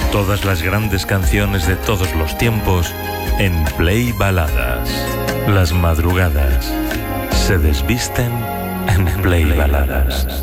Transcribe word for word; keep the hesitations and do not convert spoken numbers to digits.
Todas las grandes canciones de todos los tiempos en Play Baladas. Las madrugadas se desvisten en Play Baladas.